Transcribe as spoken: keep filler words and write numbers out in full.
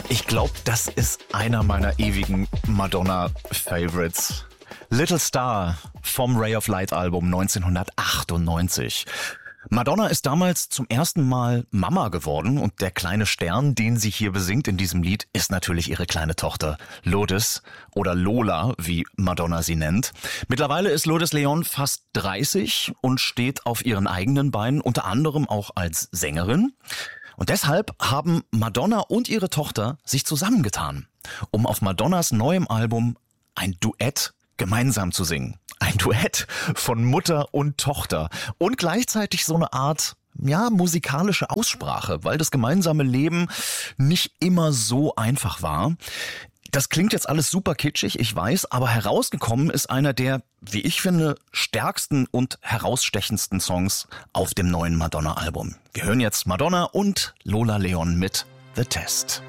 Ich glaube, das ist einer meiner ewigen Madonna-Favorites. Little Star vom Ray of Light Album neunzehnhundertachtundneunzig. Madonna ist damals zum ersten Mal Mama geworden und der kleine Stern, den sie hier besingt in diesem Lied, ist natürlich ihre kleine Tochter Lourdes oder Lola, wie Madonna sie nennt. Mittlerweile ist Lourdes Leon fast dreißig und steht auf ihren eigenen Beinen, unter anderem auch als Sängerin. Und deshalb haben Madonna und ihre Tochter sich zusammengetan, um auf Madonnas neuem Album ein Duett gemeinsam zu singen. Ein Duett von Mutter und Tochter und gleichzeitig so eine Art, ja, musikalische Aussprache, weil das gemeinsame Leben nicht immer so einfach war. Das klingt jetzt alles super kitschig, ich weiß, aber herausgekommen ist einer der, wie ich finde, stärksten und herausstechendsten Songs auf dem neuen Madonna-Album. Wir hören jetzt Madonna und Lola Leon mit The Test.